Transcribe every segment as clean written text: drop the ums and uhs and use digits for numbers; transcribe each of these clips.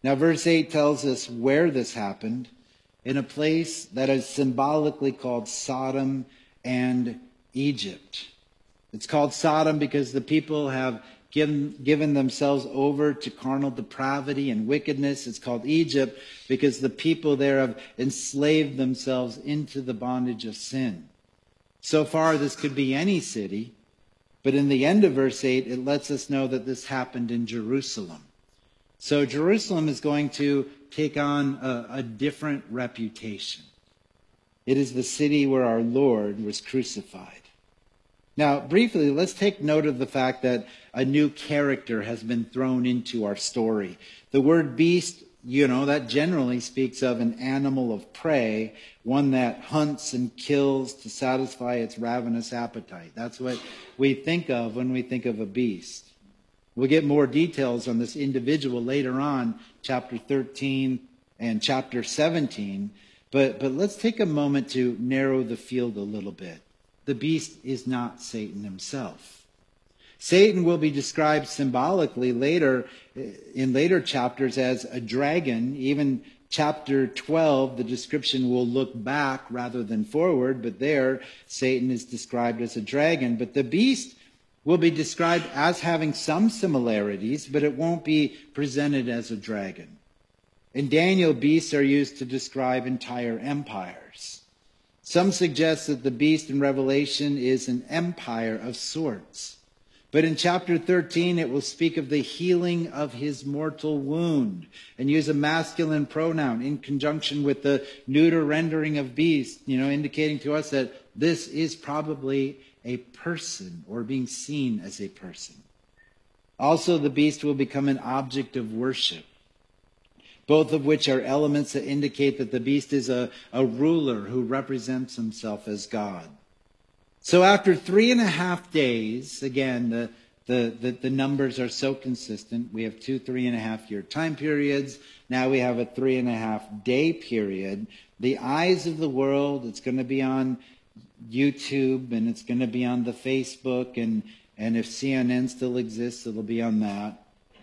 Now, verse 8 tells us where this happened, in a place that is symbolically called Sodom and Egypt. It's called Sodom because the people have given themselves over to carnal depravity and wickedness. It's called Egypt because the people there have enslaved themselves into the bondage of sin. So far, this could be any city, but in the end of verse 8, it lets us know that this happened in Jerusalem. So Jerusalem is going to take on a different reputation. It is the city where our Lord was crucified. Now, briefly, let's take note of the fact that a new character has been thrown into our story. The word beast, that generally speaks of an animal of prey, one that hunts and kills to satisfy its ravenous appetite. That's what we think of when we think of a beast. We'll get more details on this individual later on, chapter 13 and chapter 17. But let's take a moment to narrow the field a little bit. The beast is not Satan himself. Satan will be described symbolically in later chapters as a dragon. Even chapter 12, the description will look back rather than forward, but there Satan is described as a dragon. But the beast will be described as having some similarities, but it won't be presented as a dragon. In Daniel, beasts are used to describe entire empires. Some suggest that the beast in Revelation is an empire of sorts. But in chapter 13, it will speak of the healing of his mortal wound and use a masculine pronoun in conjunction with the neuter rendering of beast, indicating to us that this is probably a person or being seen as a person. Also, the beast will become an object of worship, both of which are elements that indicate that the beast is a ruler who represents himself as God. So after 3.5 days, again, the numbers are so consistent. We have 2 3.5-year time periods. Now we have a 3.5-day period. The eyes of the world, it's going to be on YouTube and it's going to be on the Facebook. And if CNN still exists, it'll be on that.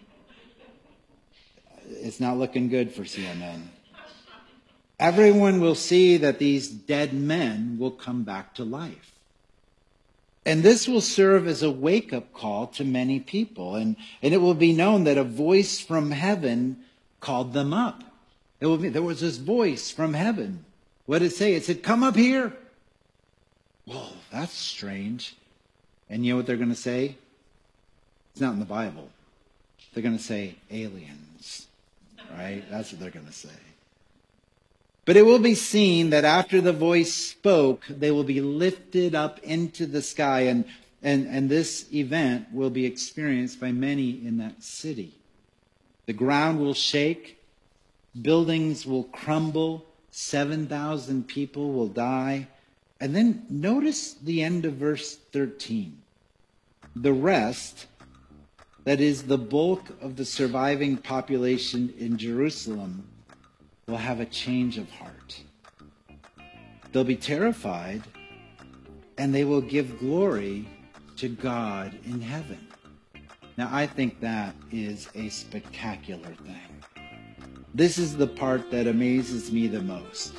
It's not looking good for CNN. Everyone will see that these dead men will come back to life. And this will serve as a wake-up call to many people. And it will be known that a voice from heaven called them up. There was this voice from heaven. What did it say? It said, "Come up here." Whoa, that's strange. And you know what they're going to say? It's not in the Bible. They're going to say aliens. Right? That's what they're going to say. But it will be seen that after the voice spoke, they will be lifted up into the sky, and this event will be experienced by many in that city. The ground will shake, buildings will crumble, 7,000 people will die. And then notice the end of verse 13. The rest, that is the bulk of the surviving population in Jerusalem, will have a change of heart. They'll be terrified, and they will give glory to God in heaven. Now, I think that is a spectacular thing. This is the part that amazes me the most.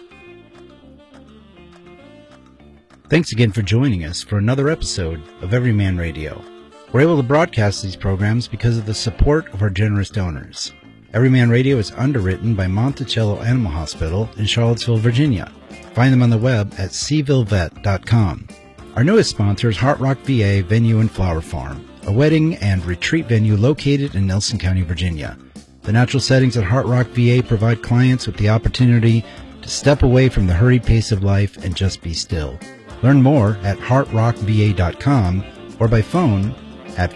Thanks again for joining us for another episode of Everyman Radio. We're able to broadcast these programs because of the support of our generous donors. Everyman Radio is underwritten by Monticello Animal Hospital in Charlottesville, Virginia. Find them on the web at sevillevet.com. Our newest sponsor is Heart Rock VA Venue and Flower Farm, a wedding and retreat venue located in Nelson County, Virginia. The natural settings at Heart Rock VA provide clients with the opportunity to step away from the hurried pace of life and just be still. Learn more at heartrockva.com or by phone at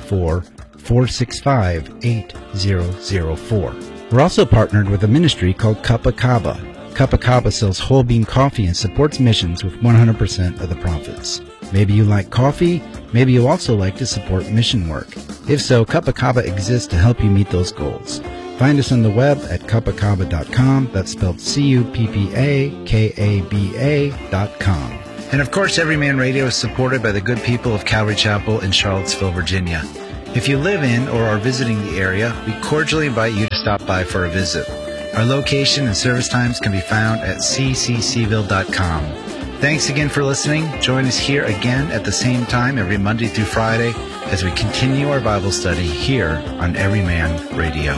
434-465-8004. We're also partnered with a ministry called Kappa Kaba. Kappa Kaba sells whole bean coffee and supports missions with 100% of the profits. Maybe you like coffee, maybe you also like to support mission work. If so, Kappa Kaba exists to help you meet those goals. Find us on the web at kappakaba.com. That's spelled CUPPAKABA.com. And of course, Everyman Radio is supported by the good people of Calvary Chapel in Charlottesville, Virginia. If you live in or are visiting the area, we cordially invite you to stop by for a visit. Our location and service times can be found at cccville.com. Thanks again for listening. Join us here again at the same time every Monday through Friday as we continue our Bible study here on Everyman Radio.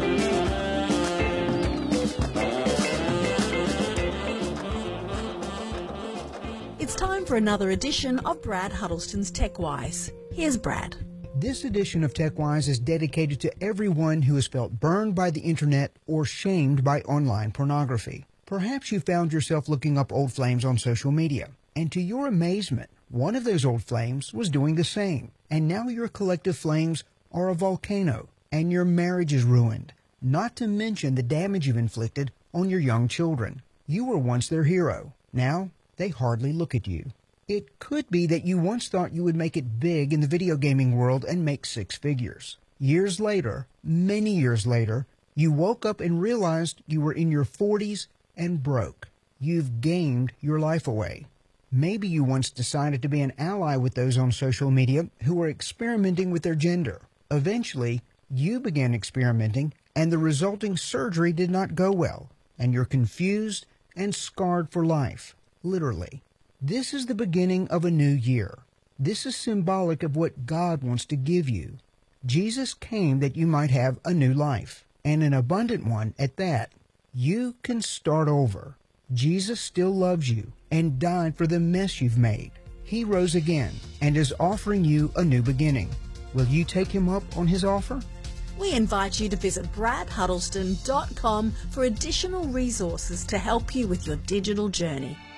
It's time for another edition of Brad Huddleston's TechWise. Here's Brad. This edition of TechWise is dedicated to everyone who has felt burned by the internet or shamed by online pornography. Perhaps you found yourself looking up old flames on social media, and to your amazement, one of those old flames was doing the same, and now your collective flames are a volcano, and your marriage is ruined, not to mention the damage you've inflicted on your young children. You were once their hero. Now, they hardly look at you. It could be that you once thought you would make it big in the video gaming world and make six figures. Years later, many years later, you woke up and realized you were in your 40s and broke. You've gamed your life away. Maybe you once decided to be an ally with those on social media who were experimenting with their gender. Eventually, you began experimenting, and the resulting surgery did not go well, and you're confused and scarred for life, literally. This is the beginning of a new year. This is symbolic of what God wants to give you. Jesus came that you might have a new life, and an abundant one at that. You can start over. Jesus still loves you and died for the mess you've made. He rose again and is offering you a new beginning. Will you take him up on his offer? We invite you to visit bradhuddleston.com for additional resources to help you with your digital journey.